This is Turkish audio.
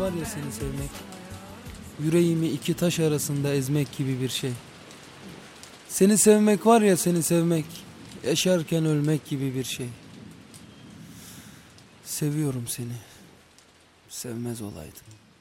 var ya seni sevmek, yüreğimi iki taş arasında ezmek gibi bir şey. Seni sevmek var ya seni sevmek, yaşarken ölmek gibi bir şey. Seviyorum seni, sevmez olaydım.